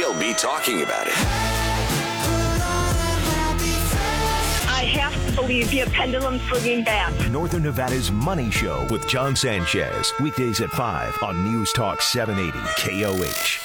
we'll be talking about it. I have to believe your pendulum swinging back. Northern Nevada's Money Show with John Sanchez. Weekdays at 5 on News Talk 780 KOH.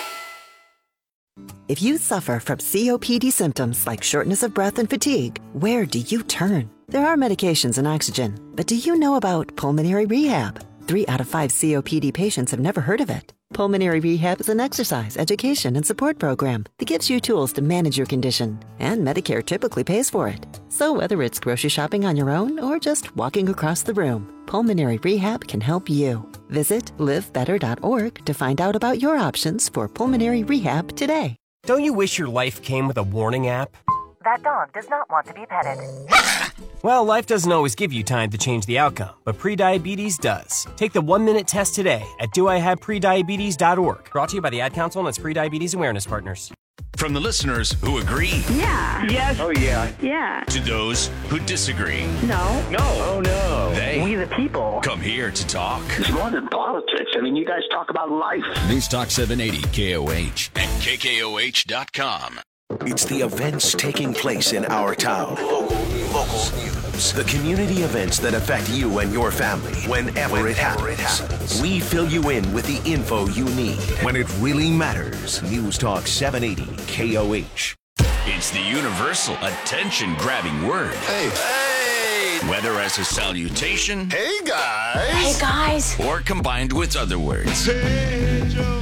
If you suffer from COPD symptoms like shortness of breath and fatigue, where do you turn? There are medications and oxygen, but do you know about pulmonary rehab? 3 out of 5 COPD patients have never heard of it. Pulmonary Rehab is an exercise, education, and support program that gives you tools to manage your condition, and Medicare typically pays for it. So whether it's grocery shopping on your own or just walking across the room, Pulmonary Rehab can help you. Visit livebetter.org to find out about your options for pulmonary rehab today. Don't you wish your life came with a warning app? That dog does not want to be petted. Well, life doesn't always give you time to change the outcome, but prediabetes does. Take the 1-minute test today at doihaveprediabetes.org. Brought to you by the Ad Council and its Prediabetes Awareness Partners. From the listeners who agree. Yeah. Yes. Oh, yeah. Yeah. To those who disagree. No. No. Oh, no. They. We the people. Come here to talk. It's more than politics. I mean, you guys talk about life. News Talk 780 KOH and KKOH.com. It's the events taking place in our town. Local news. The community events that affect you and your family whenever it happens. We fill you in with the info you need when it really matters. News Talk 780 KOH. It's the universal attention-grabbing word. Hey. Whether as a salutation. Hey, guys. Hey, guys. Or combined with other words. Hey, Joe.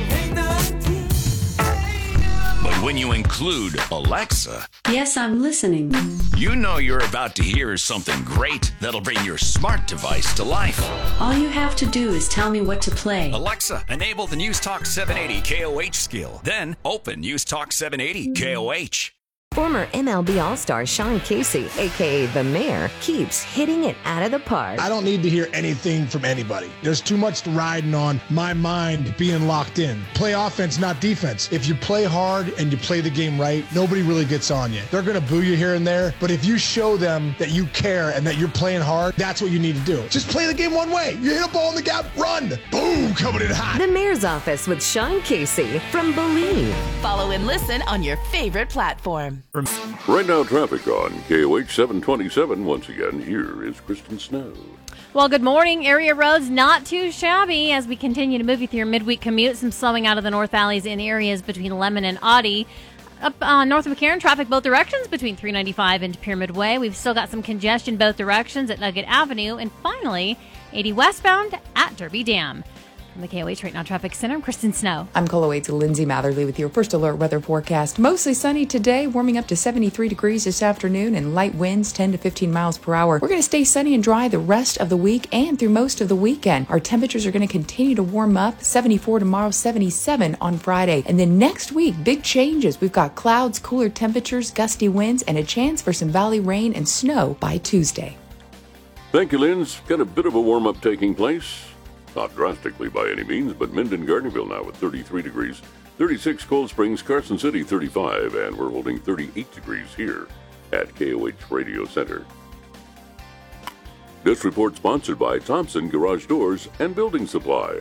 But when you include Alexa. Yes, I'm listening. You know you're about to hear something great that'll bring your smart device to life. All you have to do is tell me what to play. Alexa, enable the News Talk 780 KOH skill. Then open News Talk 780 KOH. Former MLB All-Star Sean Casey, a.k.a. The Mayor, keeps hitting it out of the park. I don't need to hear anything from anybody. There's too much riding on my mind being locked in. Play offense, not defense. If you play hard and you play the game right, nobody really gets on you. They're going to boo you here and there, but if you show them that you care and that you're playing hard, that's what you need to do. Just play the game one way. You hit a ball in the gap, run. Boom, coming in hot. The Mayor's Office with Sean Casey from Believe. Follow and listen on your favorite platform. Right now, traffic on KOH 727. Once again, here is Kristen Snow. Well, good morning. Area roads not too shabby as we continue to move you through your midweek commute. Some slowing out of the north alleys in areas between Lemon and Audie. Up north of McCarran, traffic both directions between 395 and Pyramid Way. We've still got some congestion both directions at Nugget Avenue. And finally, 80 westbound at Derby Dam. From the KOH Right Now Traffic Center, I'm Kristen Snow. I'm KOL 8's Lindsay Matherly with your first alert weather forecast. Mostly sunny today, warming up to 73 degrees this afternoon and light winds 10 to 15 miles per hour. We're going to stay sunny and dry the rest of the week and through most of the weekend. Our temperatures are going to continue to warm up, 74 tomorrow, 77 on Friday. And then next week, big changes. We've got clouds, cooler temperatures, gusty winds, and a chance for some valley rain and snow by Tuesday. Thank you, Linz. Got a bit of a warm-up taking place. Not drastically by any means, but Minden, Gardnerville now at 33 degrees, 36 Cold Springs, Carson City 35, and we're holding 38 degrees here at KOH Radio Center. This report sponsored by Thompson Garage Doors and Building Supply.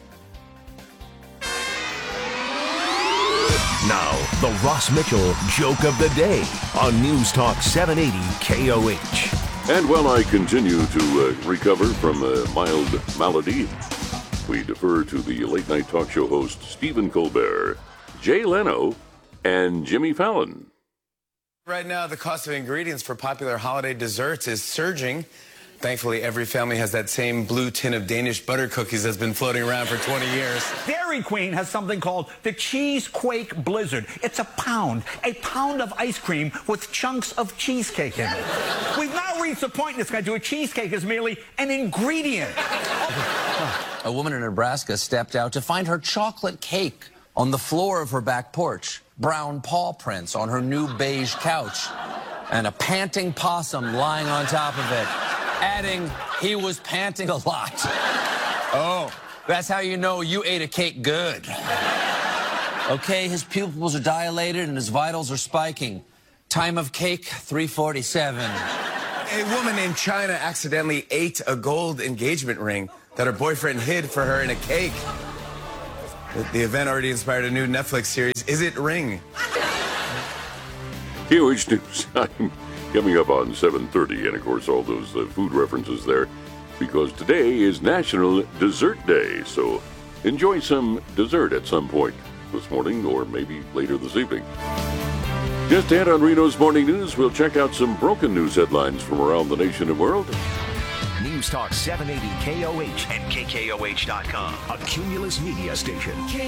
Now, the Ross Mitchell Joke of the Day on News Talk 780 KOH. And while I continue to recover from a mild malady, we defer to the late-night talk show host Stephen Colbert, Jay Leno, and Jimmy Fallon. Right now, the cost of ingredients for popular holiday desserts is surging. Thankfully, every family has that same blue tin of Danish butter cookies that's been floating around for 20 years. Dairy Queen has something called the Cheesequake Blizzard. It's a pound of ice cream with chunks of cheesecake in it. We've now reached the point in this country where cheesecake is merely an ingredient. A woman in Nebraska stepped out to find her chocolate cake on the floor of her back porch, brown paw prints on her new beige couch, and a panting possum lying on top of it, adding, he was panting a lot. Oh, that's how you know you ate a cake good. Okay, his pupils are dilated and his vitals are spiking. Time of cake, 3:47. A woman in China accidentally ate a gold engagement ring that her boyfriend hid for her in a cake. The event already inspired a new Netflix series. Is it ring? KOH News time coming up on 7:30, and of course all those food references there, because today is National Dessert Day, so enjoy some dessert at some point this morning or maybe later this evening. Just ahead on Reno's Morning News, we'll check out some broken news headlines from around the nation and world. News Talk 780 KOH and KKOH.com, a Cumulus media station.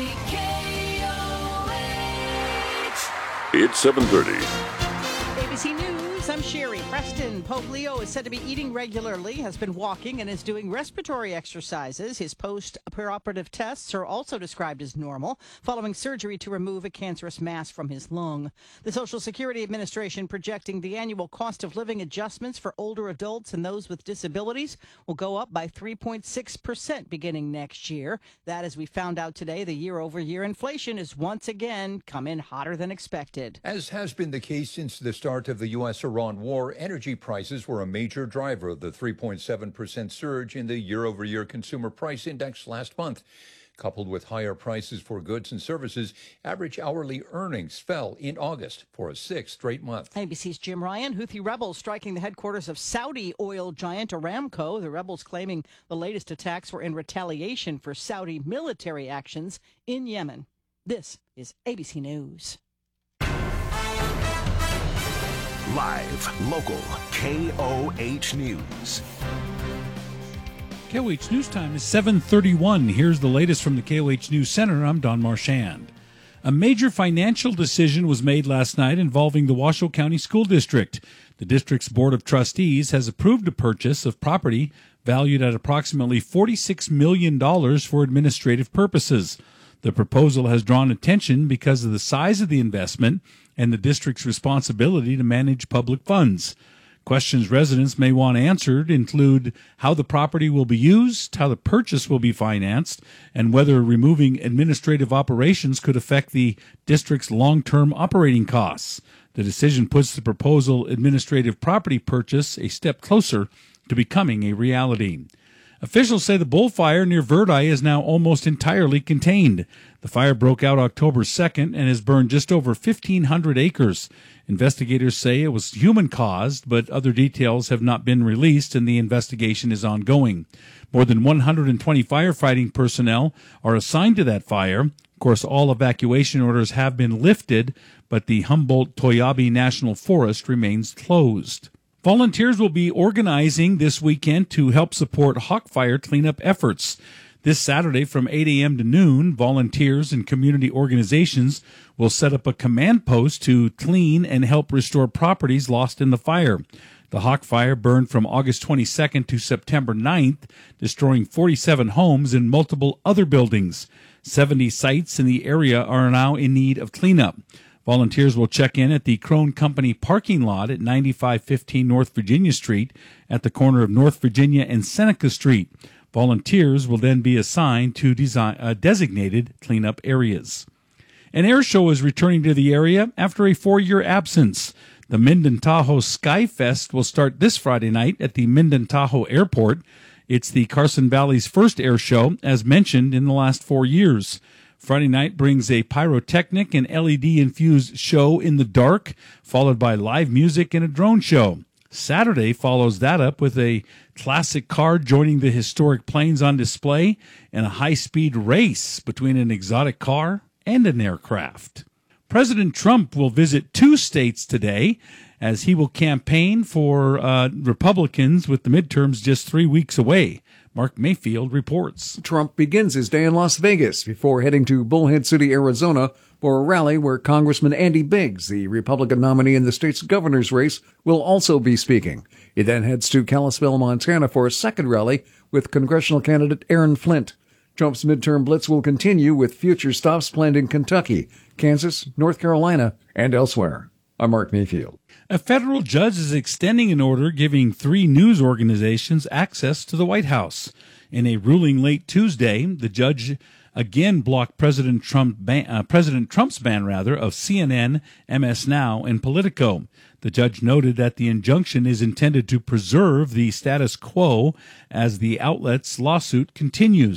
It's 7:30. ABC News, I'm Sherry. Preston Pope Leo is said to be eating regularly, has been walking, and is doing respiratory exercises. His post-operative tests are also described as normal, following surgery to remove a cancerous mass from his lung. The Social Security Administration projecting the annual cost of living adjustments for older adults and those with disabilities will go up by 3.6% beginning next year. That, as we found out today, the year-over-year inflation is once again come in hotter than expected. As has been the case since the start of the U.S.-Iran war, energy prices were a major driver of the 3.7% surge in the year-over-year consumer price index last month. Coupled with higher prices for goods and services, average hourly earnings fell in August for a sixth straight month. ABC's Jim Ryan. Houthi rebels striking the headquarters of Saudi oil giant Aramco. The rebels claiming the latest attacks were in retaliation for Saudi military actions in Yemen. This is ABC News. Live, local, KOH News. KOH News Time is 7:31. Here's the latest from the KOH News Center. I'm Don Marchand. A major financial decision was made last night involving the Washoe County School District. The district's Board of Trustees has approved a purchase of property valued at approximately $46 million for administrative purposes. The proposal has drawn attention because of the size of the investment and the district's responsibility to manage public funds. Questions residents may want answered include how the property will be used, how the purchase will be financed, and whether removing administrative operations could affect the district's long-term operating costs. The decision puts the proposal administrative property purchase a step closer to becoming a reality. Officials say the bullfire near Verdi is now almost entirely contained. The fire broke out October 2nd and has burned just over 1,500 acres. Investigators say it was human-caused, but other details have not been released and the investigation is ongoing. More than 120 firefighting personnel are assigned to that fire. Of course, all evacuation orders have been lifted, but the Humboldt-Toyabe National Forest remains closed. Volunteers will be organizing this weekend to help support Hawk Fire cleanup efforts. This Saturday from 8 a.m. to noon, volunteers and community organizations will set up a command post to clean and help restore properties lost in the fire. The Hawk Fire burned from August 22nd to September 9th, destroying 47 homes and multiple other buildings. 70 sites in the area are now in need of cleanup. Volunteers will check in at the Crone Company parking lot at 9515 North Virginia Street at the corner of North Virginia and Seneca Street. Volunteers will then be assigned to designated cleanup areas. An air show is returning to the area after a 4-year absence. The Minden Tahoe Sky Fest will start this Friday night at the Minden Tahoe Airport. It's the Carson Valley's first air show, as mentioned in the last 4 years. Friday night brings a pyrotechnic and LED-infused show in the dark, followed by live music and a drone show. Saturday follows that up with a classic car joining the historic planes on display and a high-speed race between an exotic car and an aircraft. President Trump will visit 2 states today as he will campaign for Republicans with the midterms just 3 weeks away. Mark Mayfield reports. Trump begins his day in Las Vegas before heading to Bullhead City, Arizona, for a rally where Congressman Andy Biggs, the Republican nominee in the state's governor's race, will also be speaking. He then heads to Kalispell, Montana for a second rally with congressional candidate Aaron Flint. Trump's midterm blitz will continue with future stops planned in Kentucky, Kansas, North Carolina, and elsewhere. I'm Mark Mayfield. A federal judge is extending an order giving 3 news organizations access to the White House. In a ruling late Tuesday, the judge again blocked President Trump's ban of CNN, MS Now, and Politico. The judge noted that the injunction is intended to preserve the status quo as the outlet's lawsuit continues.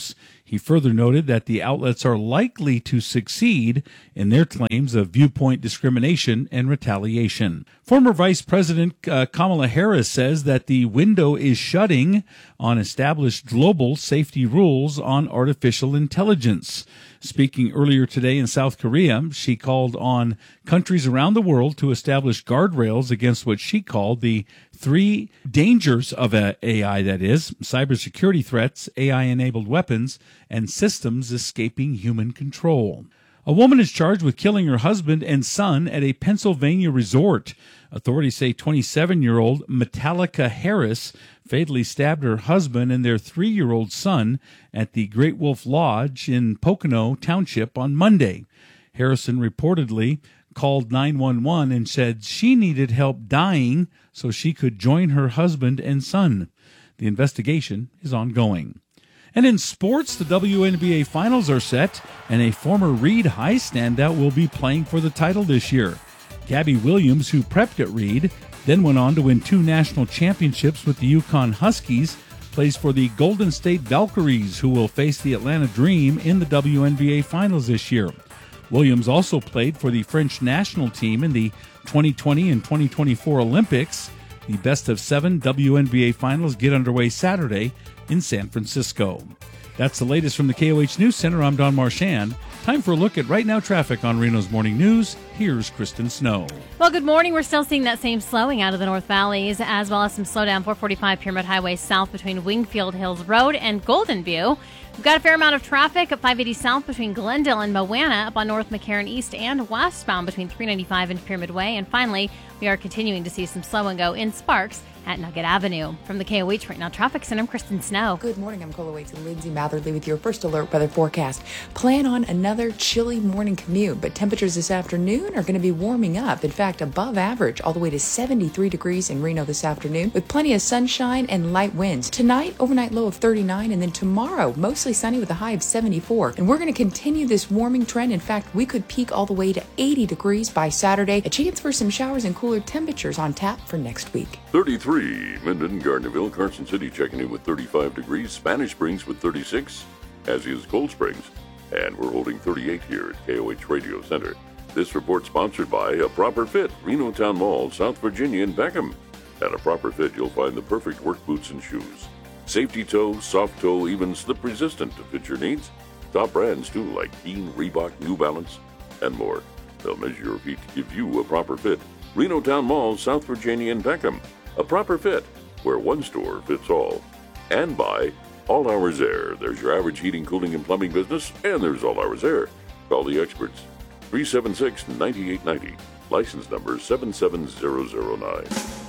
He further noted that the outlets are likely to succeed in their claims of viewpoint discrimination and retaliation. Former Vice President Kamala Harris says that the window is shutting on established global safety rules on artificial intelligence. Speaking earlier today in South Korea, she called on countries around the world to establish guardrails against what she called the three dangers of AI, that is, cybersecurity threats, AI-enabled weapons, and systems escaping human control. A woman is charged with killing her husband and son at a Pennsylvania resort. Authorities say 27-year-old Metallica Harris fatally stabbed her husband and their 3-year-old son at the Great Wolf Lodge in Pocono Township on Monday. Harrison reportedly called 911 and said she needed help dying so she could join her husband and son. The investigation is ongoing. And in sports, the WNBA Finals are set, and a former Reed High standout will be playing for the title this year. Gabby Williams, who prepped at Reed, then went on to win 2 national championships with the Yukon Huskies, plays for the Golden State Valkyries, who will face the Atlanta Dream in the WNBA Finals this year. Williams also played for the French national team in the 2020 and 2024 Olympics. The best-of-7 WNBA Finals get underway Saturday in San Francisco. That's the latest from the KOH News Center. I'm Don Marchand. Time for a look at Right Now traffic on Reno's Morning News. Here's Kristen Snow. Well, good morning. We're still seeing that same slowing out of the North Valleys, as well as some slowdown 445 Pyramid Highway south between Wingfield Hills Road and Golden View. We've got a fair amount of traffic at 580 south between Glendale and Moana, up on North McCarran East and westbound between 395 and Pyramid Way. And finally, we are continuing to see some slow and go in Sparks at Nugget Avenue. From the KOH Right Now Traffic Center, I'm Kristen Snow. Good morning. I'm Coloway's Lindsay Matherly with your first alert weather forecast. Plan on another chilly morning commute, but temperatures this afternoon are going to be warming up. In fact, above average, all the way to 73 degrees in Reno this afternoon, with plenty of sunshine and light winds. Tonight, overnight low of 39, and then tomorrow, mostly sunny with a high of 74. And we're going to continue this warming trend. In fact, we could peak all the way to 80 degrees by Saturday. A chance for some showers and cooler temperatures on tap for next week. 33, Minden, Gardnerville, Carson City checking in with 35 degrees, Spanish Springs with 36, as is Cold Springs, and we're holding 38 here at KOH Radio Center. This report sponsored by A Proper Fit, Reno Town Mall, South Virginia, and Beckham. At A Proper Fit, you'll find the perfect work boots and shoes. Safety toe, soft toe, even slip resistant to fit your needs. Top brands too, like Keen, Reebok, New Balance, and more. They'll measure your feet to give you a proper fit. Reno Town Mall, South Virginia, and Beckham. A Proper Fit, where one store fits all. And by All Hours Air. There's your average heating, cooling, and plumbing business, and there's All Hours Air. Call the experts. 376-9890. License number 77009.